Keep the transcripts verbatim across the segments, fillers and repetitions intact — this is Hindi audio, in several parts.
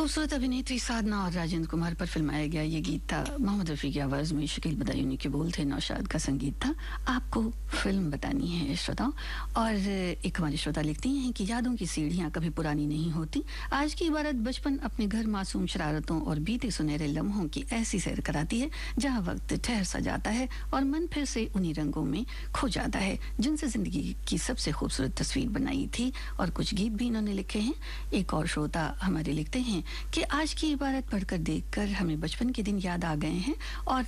खूबसूरत अभिनेत्री साधना और राजेंद्र कुमार पर फिल्माया गया ये गीत था। मोहम्मद रफ़ी की आवाज़ में शकील बदायूनी के बोल थे, नौशाद का संगीत था। आपको फिल्म बतानी है श्रोताओं। और एक हमारे श्रोता लिखती हैं कि यादों की सीढ़ियाँ कभी पुरानी नहीं होती। आज की इबारत बचपन अपने घर मासूम शरारतों और बीते सुनहरे लम्हों की ऐसी सैर कराती है जहाँ वक्त ठहर सा जाता है और मन फिर से उन्हीं रंगों में खो जाता है जिनसे जिंदगी की सबसे खूबसूरत तस्वीर बनाई थी। और कुछ गीत भी इन्होंने लिखे हैं। एक और श्रोता हमारे लिखते हैं कि आज की इबारत पढ़कर देखकर हमें बचपन के दिन याद आ गए हैं।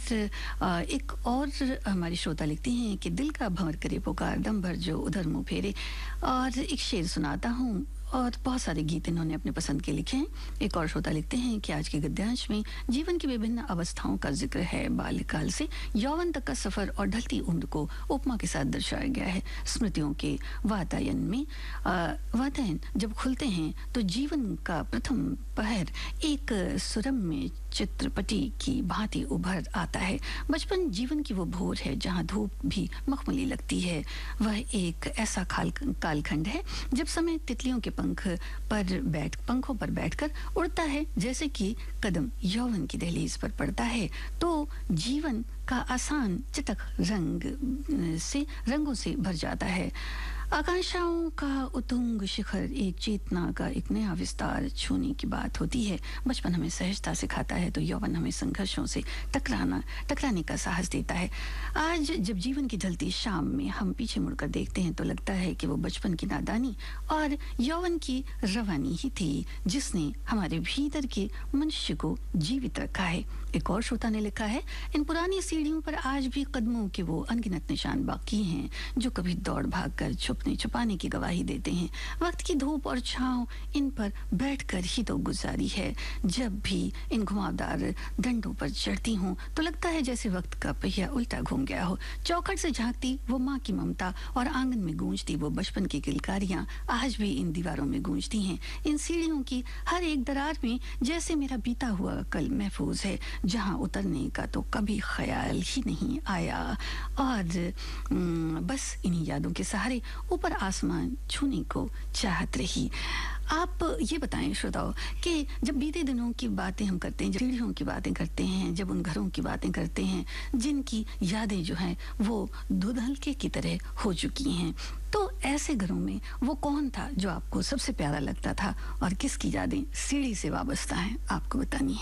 और एक और हमारी श्रोता लिखती हैं कि दिल का भंवर करे पुकार, दम भर जो उधर मुंह फेरे। और एक शेर सुनाता हूँ। और बहुत सारे गीत इन्होंने अपने पसंद के लिखे हैं। एक और श्रोता लिखते हैं कि आज के गद्यांश में जीवन की विभिन्न अवस्थाओं का जिक्र है। बाल्यकाल से यौवन तक का सफर और ढलती उम्र को उपमा के साथ दर्शाया गया है। स्मृतियों के वातायन में वातायन जब खुलते हैं तो जीवन का प्रथम पहर एक सुरम्य चित्रपटी की भांति उभर आता है। बचपन जीवन की वो भोर है जहाँ धूप भी मखमली लगती है। वह एक ऐसा खाल कालखंड है जब समय तितलियों के पंख पर बैठ पंखों पर बैठकर उड़ता है, जैसे कि कदम यौवन की दहलीज पर पड़ता है तो जीवन का आसान चटक रंग से रंगों से भर जाता है। आकांक्षाओं का उतुंग शिखर, एक चेतना का एक नया विस्तार छूने की बात होती है। बचपन हमें सहजता सिखाता है तो यौवन हमें संघर्षों से टकराना टकराने का साहस देता है। आज जब जीवन की ढलती शाम में हम पीछे मुड़कर देखते हैं तो लगता है कि वो बचपन की नादानी और यौवन की रवानी ही थी जिसने हमारे भीतर के मनुष्य को जीवित रखा है। एक और श्रोता ने लिखा है, इन पुरानी सीढ़ियों पर आज भी कदमों के वो अनगिनत निशान बाकी हैं जो कभी दौड़ भाग कर छुपने छुपाने की गवाही देते हैं। वक्त की धूप और छांव इन पर बैठकर ही तो गुजारी है। जब भी इन घुमावदार डंडों पर चढ़ती हूँ तो लगता है जैसे वक्त का पहिया उल्टा घूम गया हो। चौखट से झांकती वो माँ की ममता और आंगन में गूंजती वो बचपन की किलकारियां आज भी इन दीवारों में गूंजती हैं। इन सीढ़ियों की हर एक दरार में जैसे मेरा बीता हुआ कल महफूज है जहाँ उतरने का तो कभी ख्याल ही नहीं आया। और बस इन्हीं यादों के सहारे ऊपर आसमान छूने को चाहत रही। आप ये बताएं श्रोताओं कि जब बीते दिनों की बातें हम करते हैं, जब पीढ़ियों की बातें करते हैं, जब उन घरों की बातें करते हैं जिनकी यादें जो हैं वो धुंधलके की तरह हो चुकी हैं, तो ऐसे घरों में वो कौन था जो आपको सबसे प्यारा लगता था और किसकी यादें सीढ़ी से वाबस्ता हैं, आपको बतानी है।